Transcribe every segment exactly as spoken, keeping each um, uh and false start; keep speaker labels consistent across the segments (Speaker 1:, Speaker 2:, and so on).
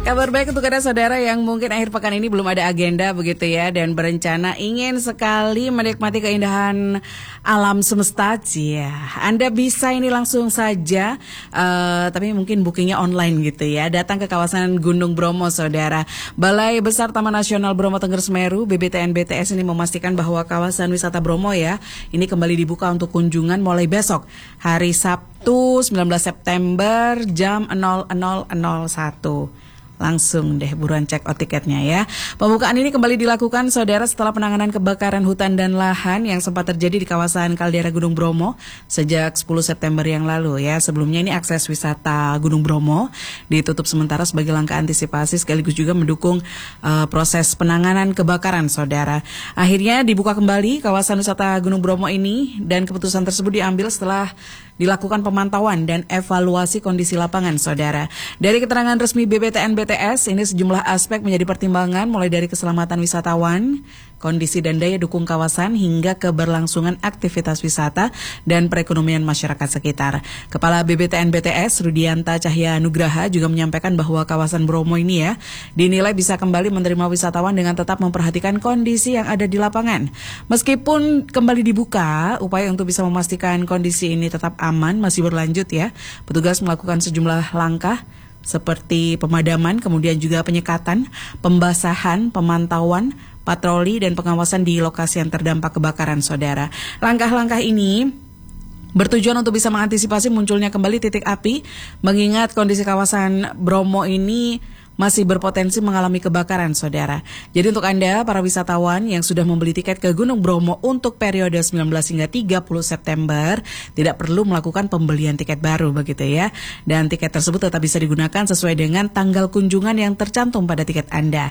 Speaker 1: Kabar baik untuk Anda saudara yang mungkin akhir pekan ini belum ada agenda begitu ya, dan berencana ingin sekali menikmati keindahan alam semesta. Ya, Anda bisa ini langsung saja, uh, tapi mungkin bookingnya online gitu ya. Datang ke kawasan Gunung Bromo saudara. Balai Besar Taman Nasional Bromo Tengger Semeru B B T N B T S ini memastikan bahwa kawasan wisata Bromo ya ini kembali dibuka untuk kunjungan mulai besok hari Sabtu sembilan belas September jam nol nol nol satu. Langsung deh buruan cek out tiketnya ya. Pembukaan ini kembali dilakukan saudara setelah penanganan kebakaran hutan dan lahan yang sempat terjadi di kawasan kaldera Gunung Bromo sejak sepuluh September yang lalu ya. Sebelumnya ini akses wisata Gunung Bromo ditutup sementara sebagai langkah antisipasi sekaligus juga mendukung uh, proses penanganan kebakaran saudara. Akhirnya dibuka kembali kawasan wisata Gunung Bromo ini dan keputusan tersebut diambil setelah dilakukan pemantauan dan evaluasi kondisi lapangan saudara. Dari keterangan resmi B B T N B T S ini sejumlah aspek menjadi pertimbangan mulai dari keselamatan wisatawan, kondisi dan daya dukung kawasan hingga keberlangsungan aktivitas wisata dan perekonomian masyarakat sekitar. Kepala B B T N B T S Rudianta Cahya Nugraha juga menyampaikan bahwa kawasan Bromo ini ya dinilai bisa kembali menerima wisatawan dengan tetap memperhatikan kondisi yang ada di lapangan. Meskipun kembali dibuka, upaya untuk bisa memastikan kondisi ini tetap aman masih berlanjut ya. Petugas melakukan sejumlah langkah seperti pemadaman, kemudian juga penyekatan, pembasahan, pemantauan, patroli dan pengawasan di lokasi yang terdampak kebakaran saudara. Langkah-langkah ini bertujuan untuk bisa mengantisipasi munculnya kembali titik api, mengingat kondisi kawasan Bromo ini masih berpotensi mengalami kebakaran saudara. Jadi untuk Anda para wisatawan yang sudah membeli tiket ke Gunung Bromo untuk periode sembilan belas hingga tiga puluh September tidak perlu melakukan pembelian tiket baru begitu ya. Dan tiket tersebut tetap bisa digunakan sesuai dengan tanggal kunjungan yang tercantum pada tiket Anda.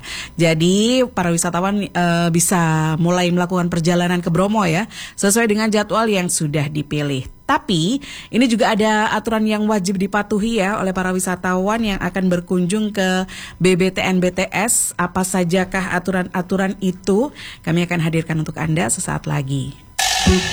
Speaker 1: Jadi para wisatawan e, bisa mulai melakukan perjalanan ke Bromo ya sesuai dengan jadwal yang sudah dipilih. Tapi ini juga ada aturan yang wajib dipatuhi ya oleh para wisatawan yang akan berkunjung ke B B T N B T S. Apa sajakah aturan-aturan itu? Kami akan hadirkan untuk Anda sesaat lagi.